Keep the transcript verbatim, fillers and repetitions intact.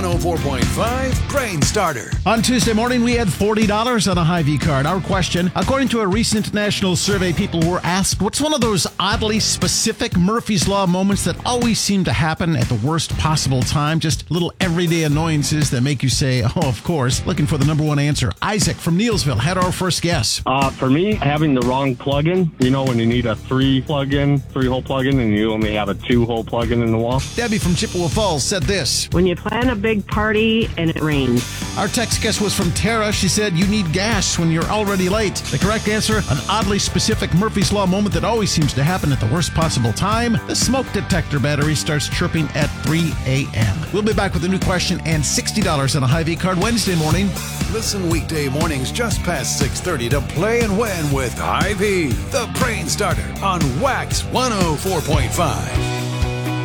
one oh four point five Brain Starter. On Tuesday morning, we had forty dollars on a Hy-Vee card. Our question, according to a recent national survey, people were asked, what's one of those oddly specific Murphy's Law moments that always seem to happen at the worst possible time? Just little everyday annoyances that make you say, oh, of course. Looking for the number one answer. Isaac from Neilsville had our first guess. Uh, for me, having the wrong plug-in, you know, when you need a three plug-in, three-hole plug-in, and you only have a two-hole plug-in in the wall. Debbie from Chippewa Falls said this. When you plan a big party and it rains. Our text guess was from Tara. She said, you need gas when you're already late. The correct answer, an oddly specific Murphy's Law moment that always seems to happen at the worst possible time. The smoke detector battery starts chirping at three a.m. We'll be back with a new question and sixty dollars on a Hy-Vee card Wednesday morning. Listen weekday mornings just past six thirty to Play and Win with Hy-Vee, the Brain Starter on Wax one oh four point five.